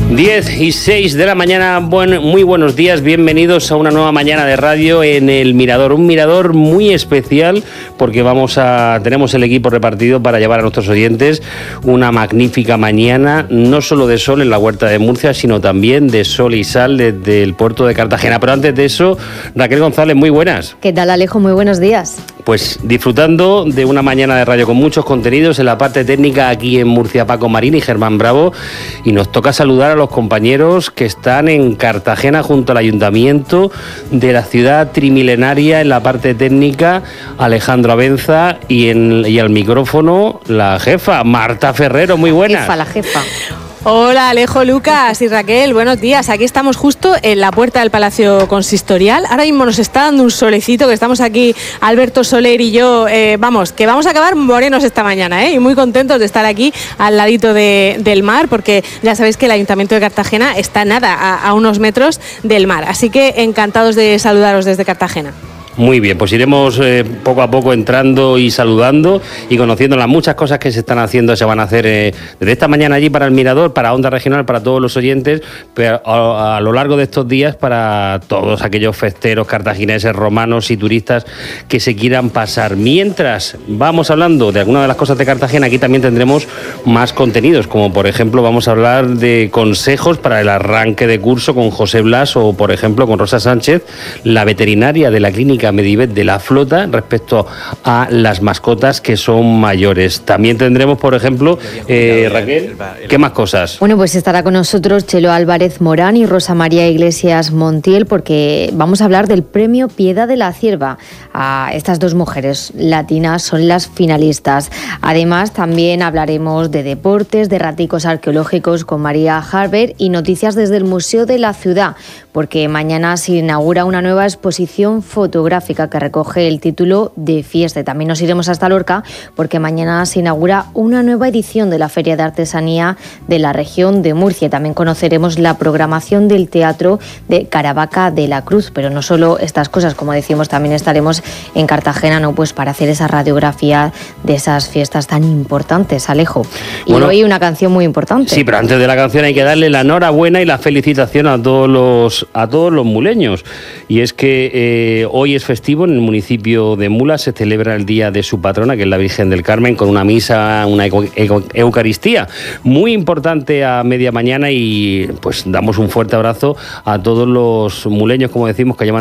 10:06 de la mañana, muy buenos días, bienvenidos a una nueva mañana de radio en El Mirador, un mirador muy especial porque tenemos el equipo repartido para llevar a nuestros oyentes una magnífica mañana, no solo de sol en la Huerta de Murcia, sino también de sol y sal desde el puerto de Cartagena. Pero antes de eso, Raquel González, muy buenas. ¿Qué tal, Alejo? Muy buenos días. Pues disfrutando de una mañana de radio con muchos contenidos en la parte técnica aquí en Murcia, Paco Marín y Germán Bravo, y nos toca saludar a los compañeros que están en Cartagena junto al Ayuntamiento de la ciudad trimilenaria en la parte técnica, Alejandro Abenza, y al micrófono la jefa, Marta Ferrero, muy buenas. La jefa. Hola Alejo, Lucas y Raquel, buenos días. Aquí estamos justo en la puerta del Palacio Consistorial. Ahora mismo nos está dando un solecito, que estamos aquí Alberto Soler y yo, que vamos a acabar morenos esta mañana, y muy contentos de estar aquí al ladito del mar, porque ya sabéis que el Ayuntamiento de Cartagena está a unos metros del mar. Así que encantados de saludaros desde Cartagena. Muy bien, pues iremos poco a poco entrando y saludando y conociendo las muchas cosas que se están haciendo, se van a hacer desde esta mañana allí para el Mirador, para Onda Regional, para todos los oyentes, pero a lo largo de estos días para todos aquellos festeros cartagineses, romanos y turistas que se quieran pasar. Mientras vamos hablando de algunas de las cosas de Cartagena, aquí también tendremos más contenidos, como por ejemplo vamos a hablar de consejos para el arranque de curso con José Blas o por ejemplo con Rosa Sánchez, la veterinaria de la clínica Medivet de la Flota, respecto a las mascotas que son mayores. También tendremos, por ejemplo, Raquel, ¿qué más cosas? Bueno, pues estará con nosotros Chelo Álvarez Morán y Rosa María Iglesias Montiel, porque vamos a hablar del premio Piedad de la Cierva. A estas dos mujeres latinas son las finalistas. Además, también hablaremos de deportes, de raticos arqueológicos con María Harber y noticias desde el Museo de la Ciudad, porque mañana se inaugura una nueva exposición fotográfica que recoge el título de Fiesta. También nos iremos hasta Lorca porque mañana se inaugura una nueva edición de la Feria de Artesanía de la región de Murcia. También conoceremos la programación del Teatro de Caravaca de la Cruz. Pero no solo estas cosas, como decimos, también estaremos en Cartagena, pues para hacer esa radiografía de esas fiestas tan importantes, Alejo. Y bueno, hoy una canción muy importante. Sí, pero antes de la canción hay que darle la enhorabuena y la felicitación a todos los muleños. Y es que hoy es festivo en el municipio de Mula, se celebra el día de su patrona, que es la Virgen del Carmen, con una misa, una Eucaristía muy importante a media mañana, y pues damos un fuerte abrazo a todos los muleños, como decimos, que llevan